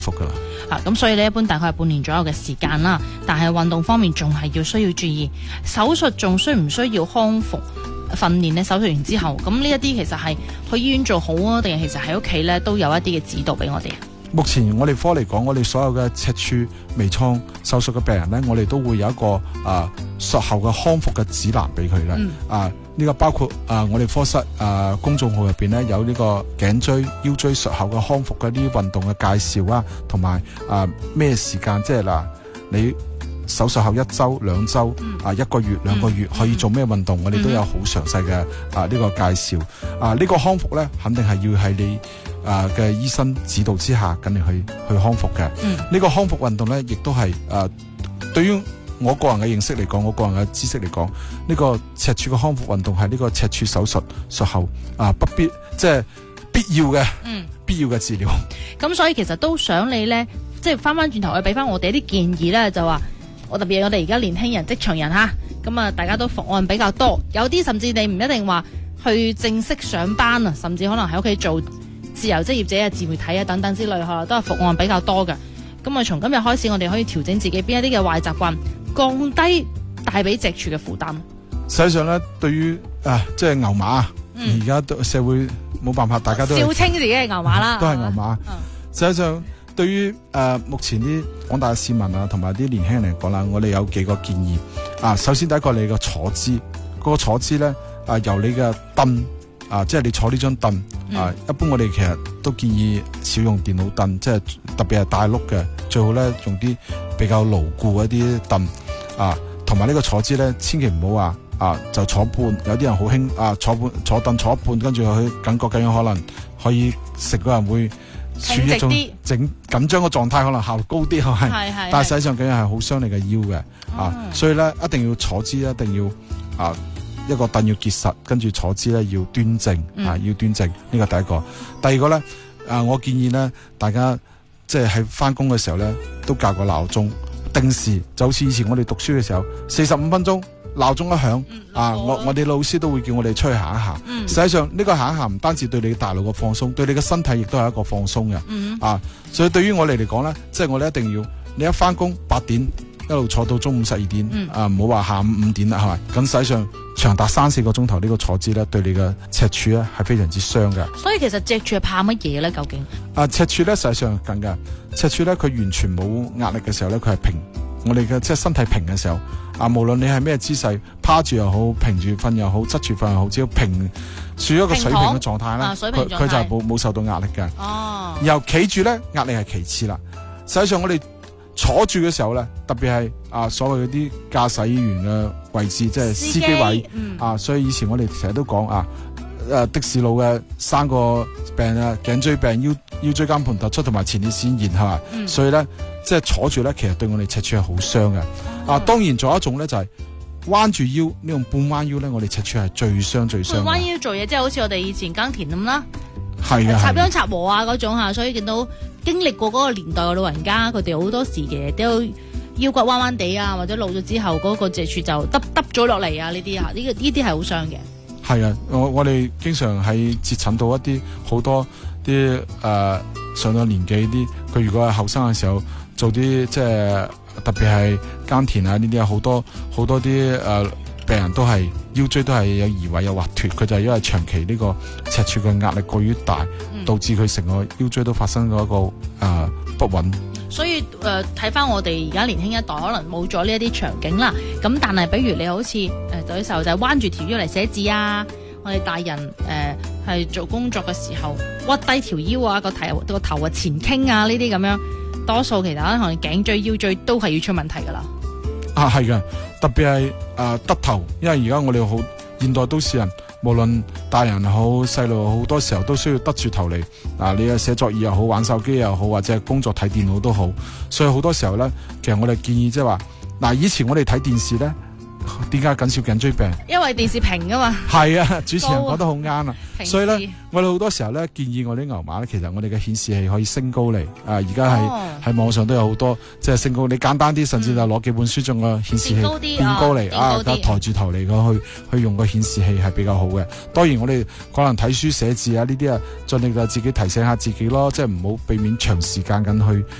復噶啦。 咁所以呢，一般大概係半年左右嘅時間啦。但係運動方面仲係需要注意，手術仲需唔需要康復訓練呢？手術完之後，咁呢一啲其實係去醫院做好啊，定係其實喺屋企呢都有一啲嘅指導俾我哋啊？ 目前我哋科嚟講，我哋所有嘅赤柱微創手術嘅病人呢，我哋都會有一個術後嘅康復嘅指南俾佢嘅。呢個包括我哋科室公眾號入邊呢，有呢個頸椎、腰椎術後嘅康復嘅呢啲運動嘅介紹啊，同埋咩時間，即係嗱你手術後1週、2週1個月、2個月可以做咩運動，我哋都有好詳細嘅呢個介紹。呢個康復呢，肯定係要喺你嘅醫生指導之下，跟你去康復嘅。呢個康復運動呢，亦都係對於我個人嘅認識嚟講，我個人嘅知識嚟講，呢個赤柱嘅康復運動係呢個赤柱手術術後即係必要嘅治療。 咁所以其實都想你呢，即係翻轉頭去俾翻我哋一啲建議呢，就話特別係我哋而家年輕人、職場人咁啊，大家都伏案比較多，有啲甚至你唔一定話去正式上班啊，甚至可能喺屋企做自由職業者啊、自媒體啊等等之類，可能都係伏案比較多嘅。咁啊，從今日開始，我哋可以調整自己邊一啲嘅壞習慣，降低帶俾脊柱嘅負擔。 實際上咧，對於即係牛馬，而家社會冇辦法，大家都笑稱自己係牛馬啦， 都係牛馬。實際上，對於目前啲廣大嘅市民同埋啲年輕人嚟講啦，我哋有幾個建議。首先第一個，你個坐姿，嗰個坐姿咧由你嘅凳即係你坐呢張凳一般我哋其實都建議少用電腦凳，即係特別係大碌嘅，最好咧用啲比較牢固一啲凳同埋呢個坐姿咧，千祈唔好話就坐半，有啲人好興坐凳坐一半，跟住佢感覺咁樣可能可以成個人會處於一種緊張嘅狀態，可能效率高啲係咪？但係實際上咁樣係好傷你嘅腰嘅所以咧一定要坐姿一定要一個凳要結實，跟住坐姿咧要端正要端正，呢個第一個。第二個咧我建議咧大家即係喺翻工嘅時候咧都校個鬧鐘，定時，就好似以前我哋讀書嘅時候45分鐘鬧鐘一響我哋老師都會叫我哋出去行一行。實際上呢個行一行唔單止對你嘅大腦嘅放鬆，對你嘅身體亦都係一個放鬆嘅所以對於我哋嚟講咧，即係我哋一定要你一翻工8點一路坐到中午12點唔好話下午5點啦，係咪？咁實際上長達3-4個鐘頭呢個坐姿咧，對你嘅脊柱咧係非常之傷嘅。 所以其實脊柱係怕乜嘢咧？究竟脊柱咧實際上係緊嘅，脊柱咧佢完全冇壓力嘅時候咧，佢係平。我哋嘅即係身體平嘅時候無論你係咩姿勢，趴住又好，平住瞓又好，側住瞓又好，只要平處於一個水平嘅狀態咧，佢就冇受到壓力嘅。然後企住咧，壓力係其次啦。實際上我哋坐住嘅時候咧，特別係所謂嗰啲駕駛員嘅位置，即係司機位所以以前我哋成日都講的士路嘅3個病頸椎病、腰椎間盤突出同埋前列腺炎係咪？所以咧即係坐住咧，其實對我哋脊柱係好傷嘅。當然仲有一種咧就係彎住腰呢種半彎腰咧，我哋脊柱係最傷。 彎腰做嘢即係好似我哋以前耕田咁啦， 係插秧插禾嗰種所以見到經歷過嗰個年代嘅老人家，佢哋好多時嘅都腰骨彎彎地或者老咗之後嗰個脊柱就耷咗落嚟呢啲呢啲係好傷嘅。 係啊，我哋經常係接診到一啲好多啲上咗年紀啲，佢如果係後生嘅時候做啲即係特別係耕田呢啲好多啲病人都係腰椎都係有移位有滑脫，佢就係因為長期呢個脊柱嘅壓力過於大，導致佢成個腰椎都發生咗一個不穩。 所以睇翻我哋而家年輕一代可能冇咗呢一啲場景啦，咁但係比如你好似有啲時候就係彎住條腰嚟寫字我哋大人係做工作嘅時候屈低條腰個頭前傾呢啲咁樣，多數其實可能頸椎腰椎都係要出問題噶啦。 係嘅，特別係耷頭，因為而家我哋好現代都市人，無論大人好細路好多時候都需要耷住頭嚟你係寫作業又好，玩手機又好，或者係工作睇電腦都好，所以好多時候咧，其實我哋建議即係話以前我哋睇電視咧點解緊少頸椎病？ 因為電視屏噶嘛， 係啊，主持人講得好啱啊！ 平時所以咧，我哋好多時候咧建議我啲牛馬咧，其實我哋嘅顯示器可以升高嚟。而家喺網上都有好多即係升高，你簡單啲，甚至就攞幾本書將個顯示器變高啲變高嚟抬住頭嚟去用個顯示器係比較好嘅。當然我哋可能睇書寫字啊呢啲啊，盡力就自己提醒下自己咯，即係唔好避免長時間咁去